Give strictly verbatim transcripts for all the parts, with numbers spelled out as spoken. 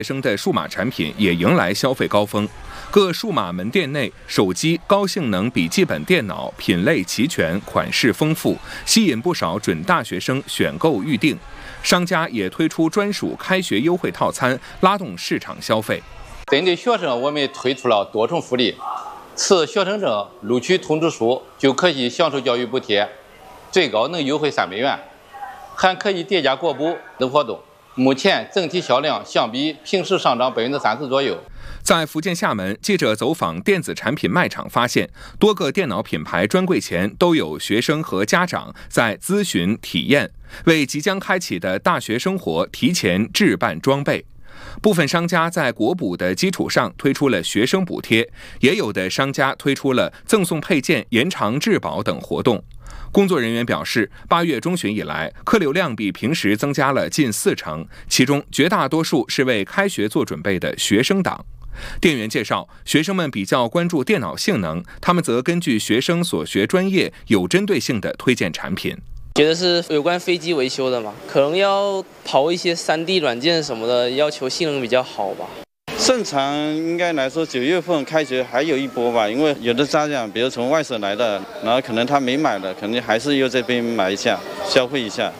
学生的数码产品也迎来消费高峰，各数码门店内，手机、高性能笔记本电脑品类齐全，款式丰富，吸引不少准大学生选购预定。商家也推出专属开学优惠套餐，拉动市场消费。 针对学生，我们推出了多重福利：持学生证、录取通知书就可以享受教育补贴，最高能优惠三百元，还可以叠加国补等活动。目前整体销量相比平时上涨百分之三十左右。 在福建厦门，记者走访电子产品卖场，发现多个电脑品牌专柜前都有学生和家长在咨询体验，为即将开启的大学生活提前置办装备。部分商家在国补的基础上推出了学生补贴，也有的商家推出了赠送配件、延长质保等活动。工作人员表示，八月中旬以来，客流量比平时增加了近四成，其中绝大多数是为开学做准备的学生党。店员介绍，学生们比较关注电脑性能，他们则根据学生所学专业有针对性的推荐产品。 觉得是有关飞机维修的嘛，可能要跑一些 三 D 软件什么的，要求性能比较好吧。 正常应该来说，九月份开学还有一波吧，因为有的家长，比如从外省来的，然后可能他没买的，肯定还是又这边买一下，消费一下。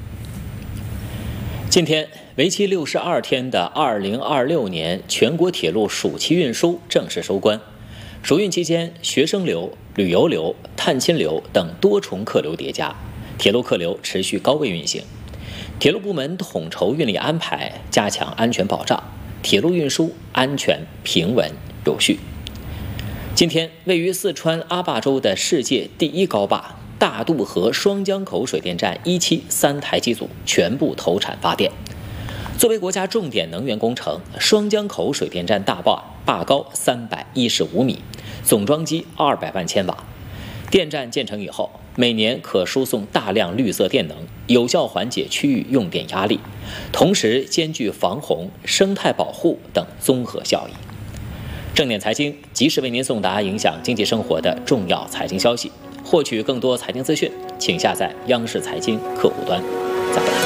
今天，为期六十二天的二零二六年全国铁路暑期运输正式收官。暑运期间，学生流、旅游流、探亲流等多重客流叠加，铁路客流持续高位运行。铁路部门统筹运力安排，加强安全保障。铁路运输安全、平稳、有序。今天，位于四川阿坝州的世界第一高坝大渡河双江口水电站一期三台机组全部投产发电。作为国家重点能源工程，双江口水电站大坝坝高三百一十五米，总装机二百万千瓦。电站建成以后，每年可输送大量绿色电能，有效缓解区域用电压力，同时兼具防洪、生态保护等综合效益。正点财经及时为您送达影响经济生活的重要财经消息。获取更多财经资讯，请下载央视财经客户端。再会。